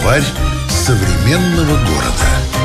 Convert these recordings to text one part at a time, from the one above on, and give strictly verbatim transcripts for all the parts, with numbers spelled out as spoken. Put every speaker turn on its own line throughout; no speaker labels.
Словарь современного города.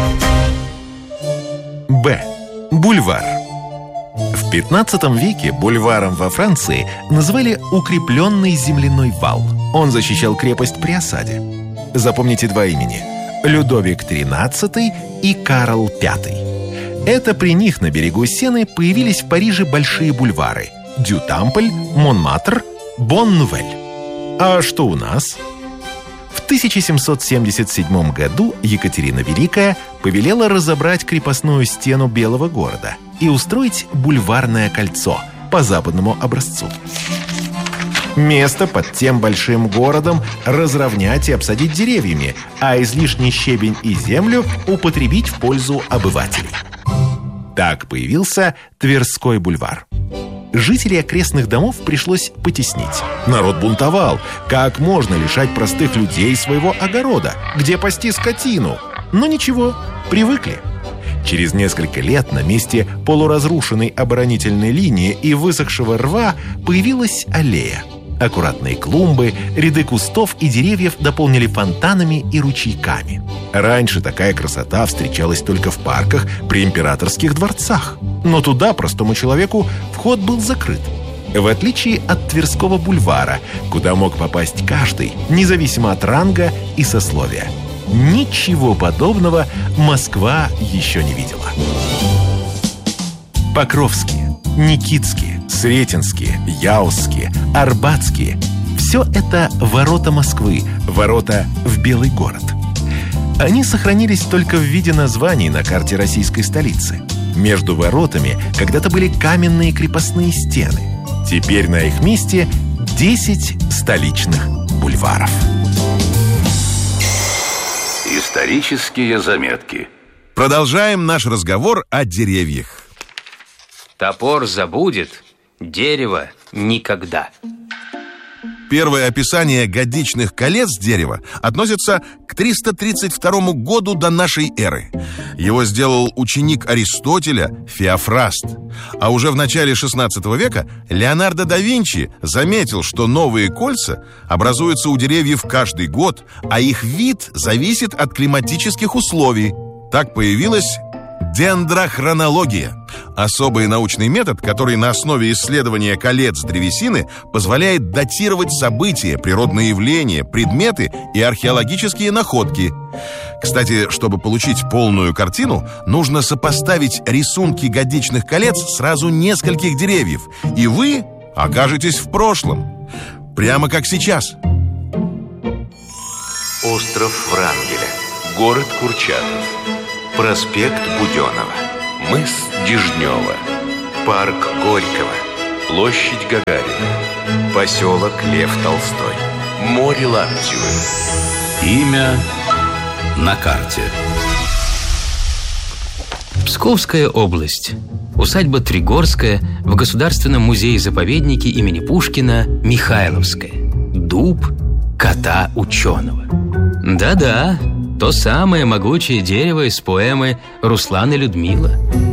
Б. Бульвар. В пятнадцатом веке бульваром во Франции называли укрепленный земляной вал. Он защищал крепость при осаде. Запомните два имени – Людовик тринадцатый и Карл пятый. Это при них на берегу Сены появились в Париже большие бульвары – Дю Тампль, Монмартр, Бон-Нувель. А что у нас? В тысяча семьсот семьдесят седьмом году Екатерина Великая повелела разобрать крепостную стену Белого города и устроить бульварное кольцо по западному образцу. Место под тем большим городом разровнять и обсадить деревьями, а излишний щебень и землю употребить в пользу обывателей. Так появился Тверской бульвар. Жителей окрестных домов пришлось потеснить. Народ бунтовал. Как можно лишать простых людей своего огорода? Где пасти скотину? Но ничего, привыкли. Через несколько лет на месте полуразрушенной оборонительной линии и высохшего рва появилась аллея. Аккуратные клумбы, ряды кустов и деревьев дополнили фонтанами и ручейками. Раньше такая красота встречалась только в парках при императорских дворцах. Но туда простому человеку вход был закрыт. В отличие от Тверского бульвара, куда мог попасть каждый, независимо от ранга и сословия. Ничего подобного Москва еще не видела. Покровские, Никитские, Сретенские, Яузские, Арбатские – все это ворота Москвы, ворота в Белый город. Они сохранились только в виде названий на карте российской столицы. Между воротами когда-то были каменные крепостные стены. Теперь на их месте десять столичных бульваров.
Исторические заметки.
Продолжаем наш разговор о деревьях.
Топор забудет, дерево никогда.
Первое описание годичных колец дерева относится к триста тридцать второму году до нашей эры. Его сделал ученик Аристотеля Феофраст. А уже в начале шестнадцатого века Леонардо да Винчи заметил, что новые кольца образуются у деревьев каждый год, а их вид зависит от климатических условий. Так появилась дендрохронология. Особый научный метод, который на основе исследования колец древесины позволяет датировать события, природные явления, предметы и археологические находки. Кстати, чтобы получить полную картину, нужно сопоставить рисунки годичных колец сразу нескольких деревьев, и вы окажетесь в прошлом. Прямо как сейчас.
Остров Врангеля, город Курчатов, проспект Буденова, мыс Дежнева, парк Горького, площадь Гагарина, поселок Лев Толстой, море Лаптевы.
Имя на карте.
Псковская область. Усадьба Тригорская в Государственном музее-заповеднике имени Пушкина Михайловская. Дуб кота-ученого. Да-да, то самое могучее дерево из поэмы «Руслан и Людмила».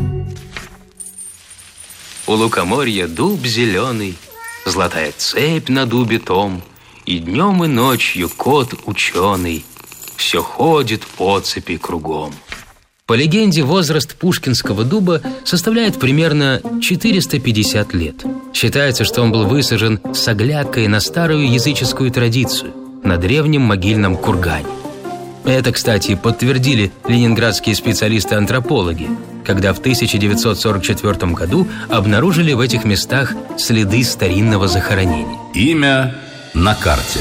У лукоморья дуб зеленый, золотая цепь на дубе том, и днем и ночью кот-ученый все ходит по цепи кругом. По легенде, возраст пушкинского дуба составляет примерно четыреста пятьдесят лет. Считается, что он был высажен с оглядкой на старую языческую традицию, на древнем могильном кургане. Это, кстати, подтвердили ленинградские специалисты-антропологи, когда в тысяча девятьсот сорок четвёртом году обнаружили в этих местах следы старинного захоронения.
Имя на карте.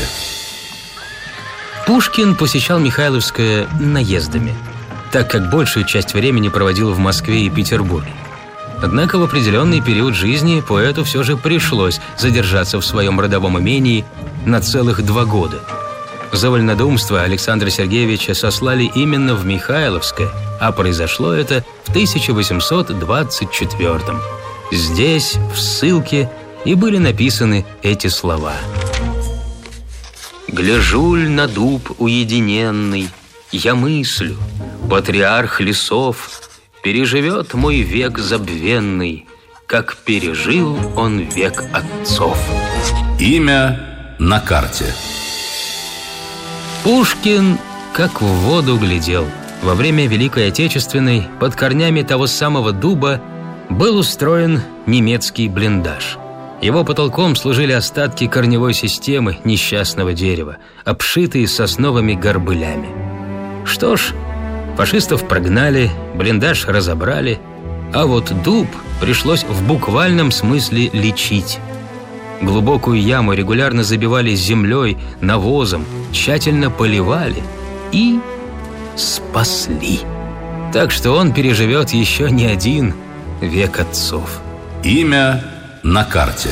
Пушкин посещал Михайловское наездами, так как большую часть времени проводил в Москве и Петербурге. Однако в определенный период жизни поэту все же пришлось задержаться в своем родовом имении на целых два года. За вольнодумство Александра Сергеевича сослали именно в Михайловское, а произошло это в тысяча восемьсот двадцать четвёртом. Здесь, в ссылке, и были написаны эти слова. «Гляжуль на дуб уединенный, я мыслю, патриарх лесов переживет мой век забвенный, как пережил он век отцов».
Имя на карте.
Пушкин как в воду глядел. Во время Великой Отечественной под корнями того самого дуба был устроен немецкий блиндаж. Его потолком служили остатки корневой системы несчастного дерева, обшитые сосновыми горбылями. Что ж, фашистов прогнали, блиндаж разобрали, а вот дуб пришлось в буквальном смысле лечить. Глубокую яму регулярно забивали землей, навозом, тщательно поливали и спасли. Так что он переживет еще не один век отцов.
Имя на карте.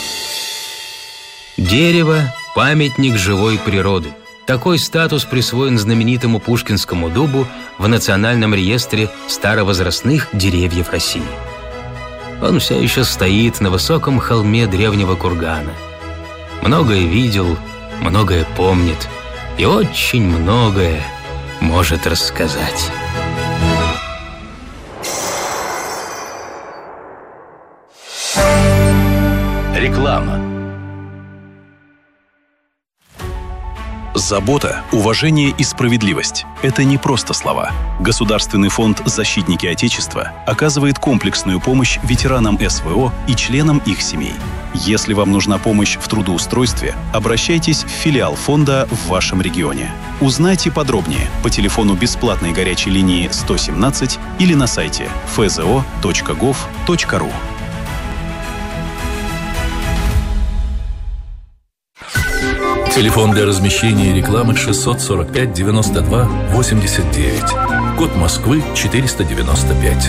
Дерево – памятник живой природы. Такой статус присвоен знаменитому пушкинскому дубу в Национальном реестре старовозрастных деревьев России. Он все еще стоит на высоком холме древнего кургана. Многое видел, многое помнит и очень многое может рассказать.
Реклама.
Забота, уважение и справедливость – это не просто слова. Государственный фонд «Защитники Отечества» оказывает комплексную помощь ветеранам эс вэ о и членам их семей. Если вам нужна помощь в трудоустройстве, обращайтесь в филиал фонда в вашем регионе. Узнайте подробнее по телефону бесплатной горячей линии сто семнадцать или на сайте эф зэ о точка гов точка ру.
Телефон для размещения рекламы шестьсот сорок пять девяносто два восемьдесят девять. Код Москвы четыреста девяносто пять.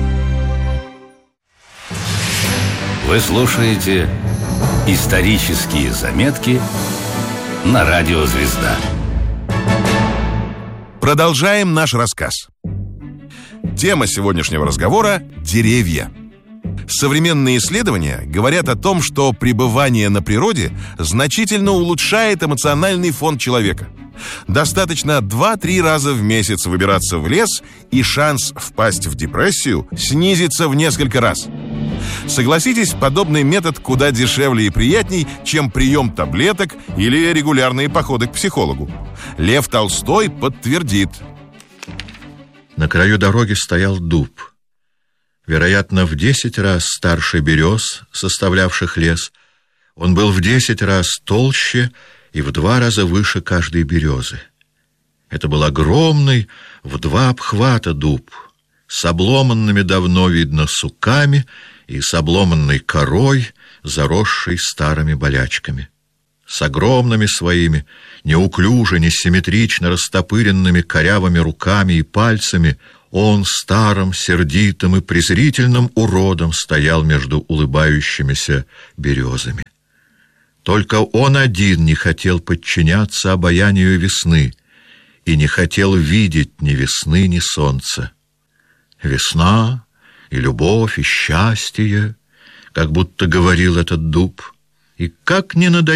Вы слушаете «Исторические заметки» на радио «Звезда».
Продолжаем наш рассказ. Тема сегодняшнего разговора – деревья. Современные исследования говорят о том, что пребывание на природе значительно улучшает эмоциональный фон человека. Достаточно два-три раза в месяц выбираться в лес, и шанс впасть в депрессию снизится в несколько раз. Согласитесь, подобный метод куда дешевле и приятней, чем прием таблеток или регулярные походы к психологу. Лев Толстой подтвердит.
На краю дороги стоял дуб. Вероятно, в десять раз старше берез, составлявших лес. Он был в десять раз толще и в два раза выше каждой березы. Это был огромный, в два обхвата дуб, с обломанными давно, видно, суками и с обломанной корой, заросшей старыми болячками. С огромными своими, неуклюже, несимметрично растопыренными корявыми руками и пальцами он старым, сердитым и презрительным уродом стоял между улыбающимися березами. Только он один не хотел подчиняться обаянию весны и не хотел видеть ни весны, ни солнца. Весна и любовь, и счастье, как будто говорил этот дуб, и как не надоело